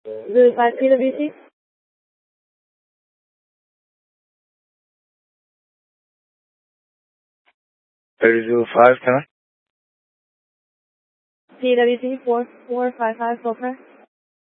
05 PWC. 3005, can I? PWC 4455, so far.